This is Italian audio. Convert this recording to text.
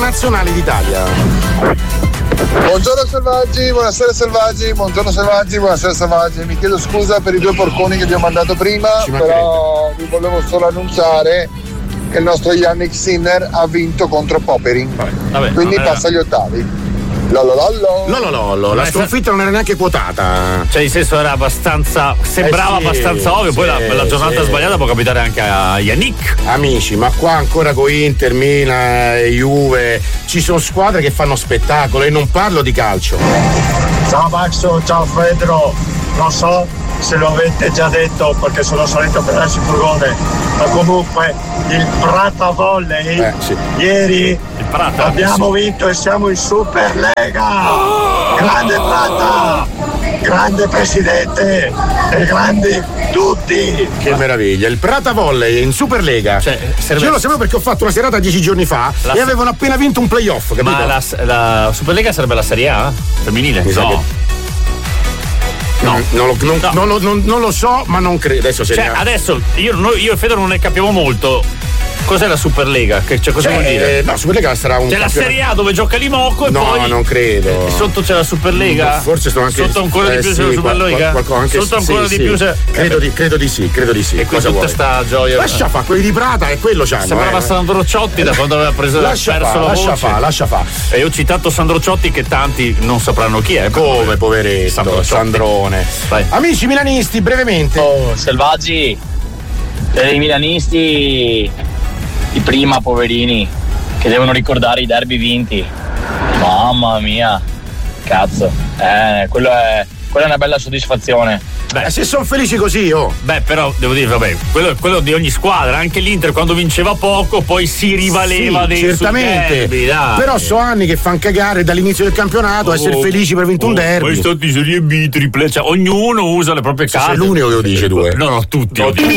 nazionale d'Italia. Buongiorno selvaggi, buonasera selvaggi, buongiorno selvaggi, buonasera selvaggi. Mi chiedo scusa per i 2 porconi che vi ho mandato prima, però vi volevo solo annunciare che il nostro Yannick Sinner ha vinto contro Popperin. Quindi passa agli ottavi. Lololollo. La sconfitta non era neanche quotata. Cioè, in senso era abbastanza. Sembrava abbastanza ovvio. Poi la giornata sbagliata può capitare anche a Yannick. Amici, ma qua ancora con Inter, Milan, Juve, ci sono squadre che fanno spettacolo e non parlo di calcio. Ciao Maxo, ciao Fedro. Non so se lo avete già detto perché sono salito per il furgone, ma comunque il Prata Volley ieri abbiamo vinto e siamo in Superlega. Grande Prata, grande presidente e grandi tutti. Che meraviglia, il Prata Volley in Superlega. Io lo sapevo perché ho fatto una serata 10 giorni fa e avevano appena vinto un playoff, capito? Ma la Superlega sarebbe la Serie A? Femminile? No. Non lo so, ma non credo. Adesso io e Fedro non ne capiamo molto. Cos'è la Superlega? Cosa vuol dire? No, Superlega sarà un. C'è la Serie A dove gioca Limoco e poi. No, non credo. Sotto c'è la Superlega? Forse sono anche. Sotto ancora di più c'è la Superlega? Sotto ancora di più c'è. Credo di sì. E qui tutta sta gioia. Lascia fa, quelli di Prata e quello c'hanno. Sembrava Sandro Ciotti da quando aveva perso la voce. Lascia fa. E io ho citato Sandro Ciotti che tanti non sapranno chi è. Come, poveretto, Sandrone. Vai. Amici milanisti, brevemente. Selvaggi, per i milanisti di prima, poverini, che devono ricordare i derby vinti. Mamma mia, cazzo, quella è una bella soddisfazione. Se sono felici così, però devo dire, quello di ogni squadra, anche l'Inter quando vinceva poco poi si rivaleva dei certamente derby, dai. Però so anni che fanno cagare dall'inizio del campionato essere felici per aver vinto un derby. Poi stati Serie B, triple, cioè ognuno usa le proprie carte. Sei l'unico che lo dice, tu. No, tutti.